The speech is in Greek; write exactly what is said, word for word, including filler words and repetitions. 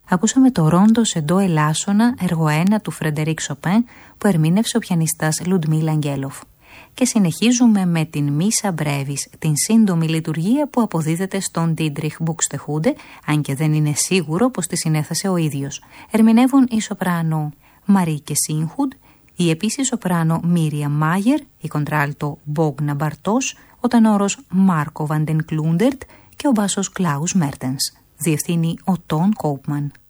Ακούσαμε το ρόντο σε ντο ελάσσονα, έργο ένα του Φρεντερίκ Σοπέν, που ερμήνευσε ο πιανιστάς Λουντμίλα Αγγέλοφ. Και συνεχίζουμε με την Μίσα Μπρέβις, την σύντομη λειτουργία που αποδίδεται στον Ντίντριχ Μπουξτεχούντε, αν και δεν είναι σίγουρο πως τη συνέθεσε ο ίδιος. Ερμηνεύουν η σοπράνο Μαρίκε Σίνχουντ, η επίσης σοπράνο Μίρια Μάγερ, η κοντράλτο Μπόγνα Μπαρτός, ο τενόρος Μάρκο Βαντενκλούντερτ και ο μπάσος Κλάους Μέρτενς. Διευθύνει ο Τόν Κόουπμαν.